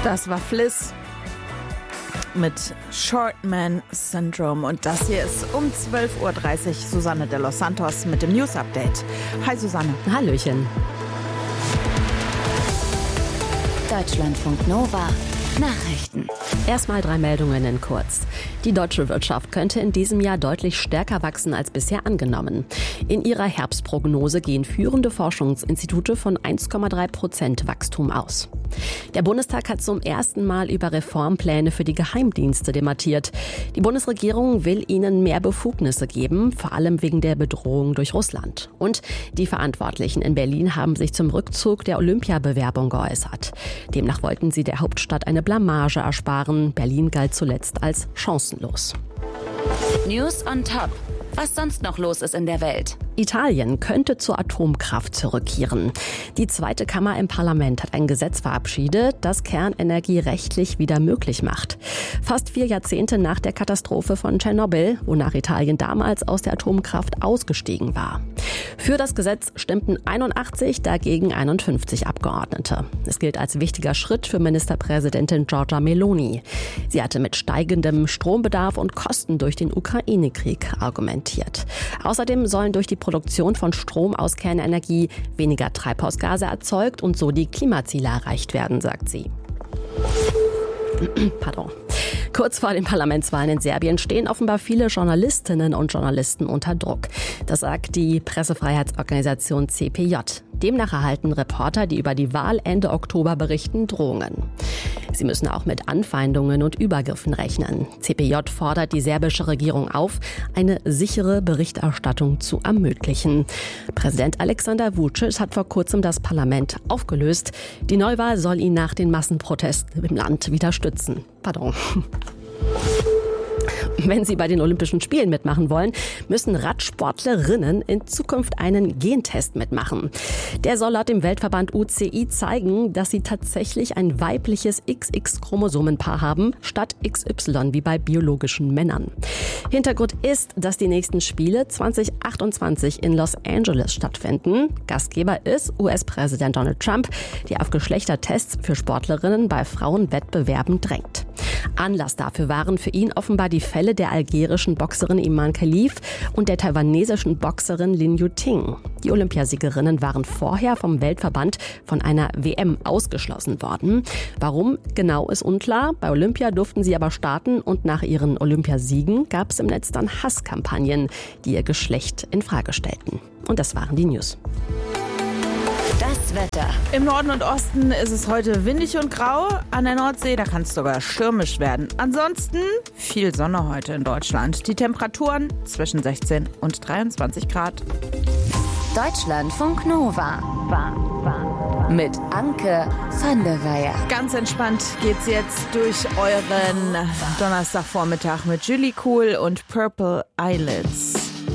Das war Fliss mit Shortman Syndrome. Und das hier ist um 12.30 Uhr Susanne de los Santos mit dem News Update. Hi Susanne. Hallöchen. Deutschlandfunk Nova. Nachrichten. Erstmal 3 Meldungen in kurz. Die deutsche Wirtschaft könnte in diesem Jahr deutlich stärker wachsen als bisher angenommen. In ihrer Herbstprognose gehen führende Forschungsinstitute von 1,3% Wachstum aus. Der Bundestag hat zum ersten Mal über Reformpläne für die Geheimdienste debattiert. Die Bundesregierung will ihnen mehr Befugnisse geben, vor allem wegen der Bedrohung durch Russland. Und die Verantwortlichen in Berlin haben sich zum Rückzug der Olympiabewerbung geäußert. Demnach wollten sie der Hauptstadt eine Blamage ersparen. Berlin galt zuletzt als chancenlos. News on top. Was sonst noch los ist in der Welt? Italien könnte zur Atomkraft zurückkehren. Die zweite Kammer im Parlament hat ein Gesetz verabschiedet, das Kernenergie rechtlich wieder möglich macht. Fast 4 Jahrzehnte nach der Katastrophe von Tschernobyl, wonach Italien damals aus der Atomkraft ausgestiegen war. Für das Gesetz stimmten 81, dagegen 51 Abgeordnete. Es gilt als wichtiger Schritt für Ministerpräsidentin Giorgia Meloni. Sie hatte mit steigendem Strombedarf und Kosten durch den Ukraine-Krieg argumentiert. Außerdem sollen durch die Produktion von Strom aus Kernenergie weniger Treibhausgase erzeugt und so die Klimaziele erreicht werden, sagt sie. Pardon. Kurz vor den Parlamentswahlen in Serbien stehen offenbar viele Journalistinnen und Journalisten unter Druck. Das sagt die Pressefreiheitsorganisation CPJ. Demnach erhalten Reporter, die über die Wahl Ende Oktober berichten, Drohungen. Sie müssen auch mit Anfeindungen und Übergriffen rechnen. CPJ fordert die serbische Regierung auf, eine sichere Berichterstattung zu ermöglichen. Präsident Alexander Vučić hat vor kurzem das Parlament aufgelöst. Die Neuwahl soll ihn nach den Massenprotesten im Land wieder stützen. Pardon. Wenn Sie bei den Olympischen Spielen mitmachen wollen, müssen Radsportlerinnen in Zukunft einen Gentest mitmachen. Der soll laut dem Weltverband UCI zeigen, dass sie tatsächlich ein weibliches XX-Chromosomenpaar haben, statt XY wie bei biologischen Männern. Hintergrund ist, dass die nächsten Spiele 2028 in Los Angeles stattfinden. Gastgeber ist US-Präsident Donald Trump, der auf Geschlechtertests für Sportlerinnen bei Frauenwettbewerben drängt. Anlass dafür waren für ihn offenbar die Fälle der algerischen Boxerin Iman Khalif und der taiwanesischen Boxerin Lin Yuting. Die Olympiasiegerinnen waren vorher vom Weltverband von einer WM ausgeschlossen worden. Warum genau ist unklar. Bei Olympia durften sie aber starten und nach ihren Olympiasiegen gab es im Netz dann Hasskampagnen, die ihr Geschlecht in Frage stellten. Und das waren die News. Das Wetter. Im Norden und Osten ist es heute windig und grau. An der Nordsee, da kann es sogar stürmisch werden. Ansonsten viel Sonne heute in Deutschland. Die Temperaturen zwischen 16 und 23 Grad. Deutschlandfunk Nova. Mit Anke van der Weyer. Ganz entspannt geht's jetzt durch euren Donnerstagvormittag mit Julie Cool und Purple Eyelids.